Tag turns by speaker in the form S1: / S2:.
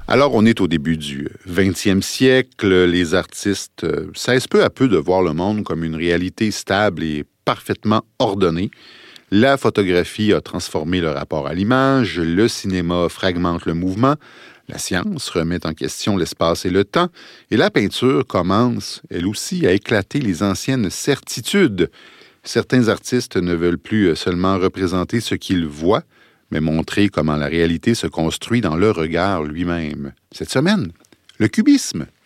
S1: Alors, on est au début du 20e siècle. Les artistes cessent peu à peu de voir le monde comme une réalité stable et parfaitement ordonnée. La photographie a transformé le rapport à l'image, le cinéma fragmente le mouvement, la science remet en question l'espace et le temps, et la peinture commence, elle aussi, à éclater les anciennes certitudes. Certains artistes ne veulent plus seulement représenter ce qu'ils voient, mais montrer comment la réalité se construit dans le regard lui-même. Cette semaine, le cubisme.